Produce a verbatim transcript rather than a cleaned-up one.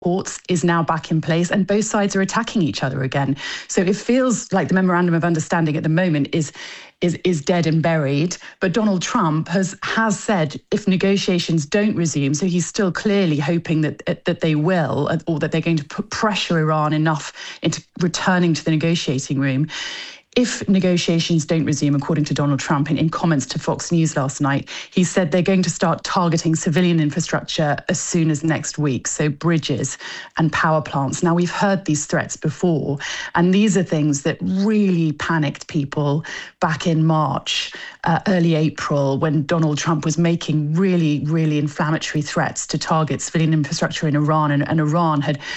Ports is now back in place, and both sides are attacking each other again. So it feels like the memorandum of understanding at the moment is is is dead and buried. But Donald Trump has has said if negotiations don't resume, so he's still clearly hoping that that they will, or that they're going to put pressure Iran enough into returning to the negotiating room. If negotiations don't resume, according to Donald Trump, in, in comments to Fox News last night, he said they're going to start targeting civilian infrastructure as soon as next week, so bridges and power plants. Now, we've heard these threats before, and these are things that really panicked people back in March, uh, early April, when Donald Trump was making really, really inflammatory threats to target civilian infrastructure in Iran, and, and Iran had